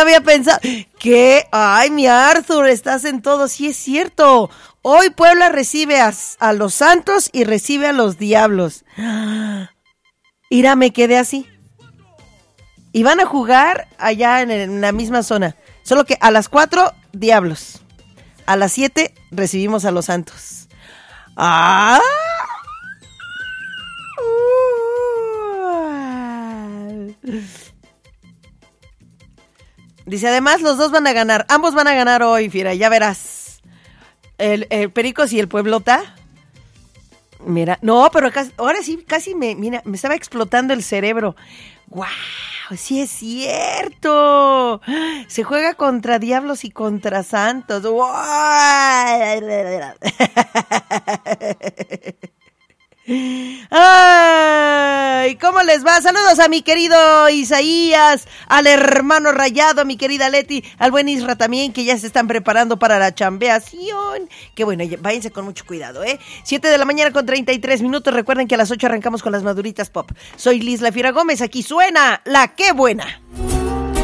había pensado. ¿Qué? Ay, mi Arthur, estás en todo. Sí, es cierto. Hoy Puebla recibe a los Santos y recibe a los Diablos. Mira, me quedé así. Y van a jugar allá en la misma zona. Solo que a las 4, Diablos. A las 7, recibimos a los Santos. ¡Ah! Dice, además, los dos van a ganar. Ambos van a ganar hoy, fiera, ya verás. El Pericos y el Pueblota. Mira, no, pero ahora sí, casi me estaba explotando el cerebro. ¡Guau! Sí es cierto. Se juega contra Diablos y contra Santos. ¡Wow! ¡Ay! ¿Cómo les va? Saludos a mi querido Isaías, al hermano Rayado, a mi querida Leti, al buen Isra también, que ya se están preparando para la chambeación. Que bueno, váyanse con mucho cuidado, 7 de la mañana con 33 minutos. Recuerden que a las 8 arrancamos con las Maduritas Pop. Soy Liz La Fiera Gómez, aquí suena La Qué Buena.